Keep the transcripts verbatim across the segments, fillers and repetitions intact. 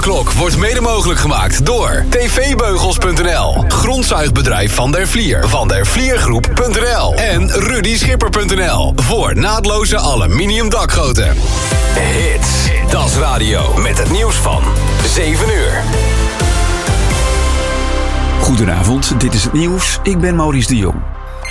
Alarmklok wordt mede mogelijk gemaakt door tvbeugels punt n l, grondzuigbedrijf Van der Vlier, van der vliergroep punt n l en rudy schipper punt n l voor naadloze aluminium dakgoten. Hits, dat is radio met het nieuws van zeven uur. Goedenavond, dit is het nieuws. Ik ben Maurice de Jong.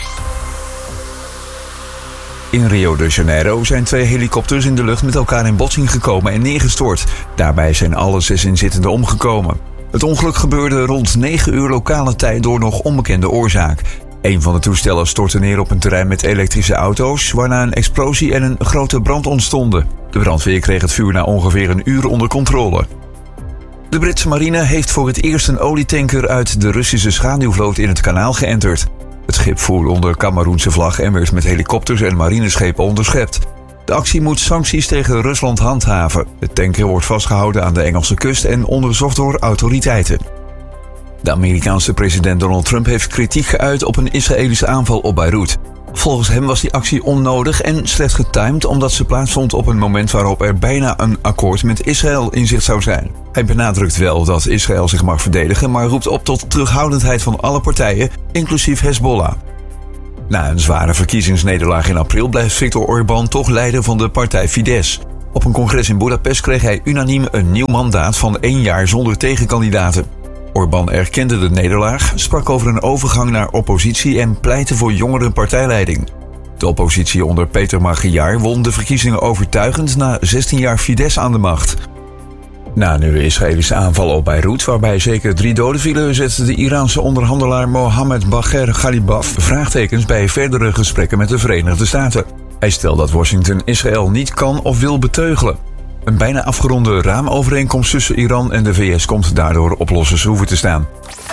In Rio de Janeiro zijn twee helikopters in de lucht met elkaar in botsing gekomen en neergestort. Daarbij zijn alle zes inzittenden omgekomen. Het ongeluk gebeurde rond negen uur lokale tijd door nog onbekende oorzaak. Een van de toestellen stortte neer op een terrein met elektrische auto's, waarna een explosie en een grote brand ontstonden. De brandweer kreeg het vuur na ongeveer een uur onder controle. De Britse marine heeft voor het eerst een olietanker uit de Russische schaduwvloot in het kanaal geënterd. Het schip voer onder Kameroense vlag en werd met helikopters en marineschepen onderschept. De actie moet sancties tegen Rusland handhaven. Het tanker wordt vastgehouden aan de Engelse kust en onderzocht door autoriteiten. De Amerikaanse president Donald Trump heeft kritiek geuit op een Israëlische aanval op Beirut. Volgens hem was die actie onnodig en slecht getimed omdat ze plaatsvond op een moment waarop er bijna een akkoord met Israël in zicht zou zijn. Hij benadrukt wel dat Israël zich mag verdedigen, maar roept op tot terughoudendheid van alle partijen, inclusief Hezbollah. Na een zware verkiezingsnederlaag in april blijft Viktor Orbán toch leider van de partij Fidesz. Op een congres in Budapest kreeg hij unaniem een nieuw mandaat van één jaar zonder tegenkandidaten. Orbán erkende de nederlaag, sprak over een overgang naar oppositie en pleitte voor jongere partijleiding. De oppositie onder Peter Magyar won de verkiezingen overtuigend na zestien jaar Fidesz aan de macht. Na een Israëlische aanval op Beirut, waarbij zeker drie doden vielen, zette de Iraanse onderhandelaar Mohammed Bagher Ghalibaf vraagtekens bij verdere gesprekken met de Verenigde Staten. Hij stelt dat Washington Israël niet kan of wil beteugelen. Een bijna afgeronde raamovereenkomst tussen Iran en de V S komt daardoor op losse schroeven te staan.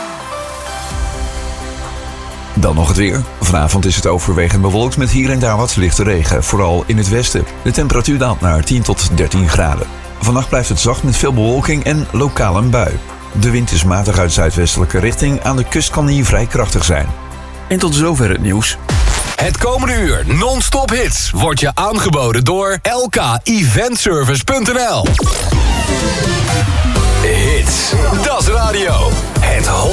Dan nog het weer. Vanavond is het overwegend bewolkt met hier en daar wat lichte regen, vooral in het westen. De temperatuur daalt naar tien tot dertien graden. Vannacht blijft het zacht met veel bewolking en lokaal een bui. De wind is matig uit zuidwestelijke richting, aan de kust kan die vrij krachtig zijn. En tot zover het nieuws. Het komende uur non-stop hits wordt je aangeboden door L K event service punt n l. Hits, dat is radio. Het